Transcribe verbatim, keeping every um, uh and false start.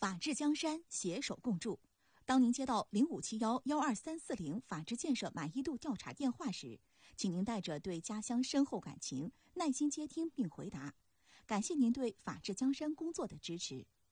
法治江山，携手共筑。当您接到零五七幺幺二三四零法治建设满意度调查电话时，请您带着对家乡深厚感情，耐心接听并回答。感谢您对法治江山工作的支持。